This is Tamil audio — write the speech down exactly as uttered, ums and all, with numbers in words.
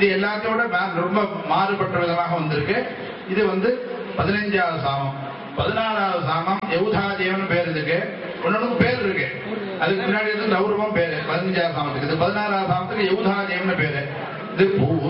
இது எல்லாத்தையோட ரொம்ப மாறுபட்ட விதமாக வந்திருக்கு. இது வந்து பதினைஞ்சாவது சாமம். பதினாறாவது சாமம் யௌதாஜேயம்னு பேர் இருக்கு. ஒன்னொன்னு பேர் இருக்கு. அதுக்கு முன்னாடி வந்து கௌரவம் பேரு பதினஞ்சாவது சாமத்துக்கு. இது பதினாறாவது சாமத்துக்கு யௌதாஜேயம்னு பேரு. இது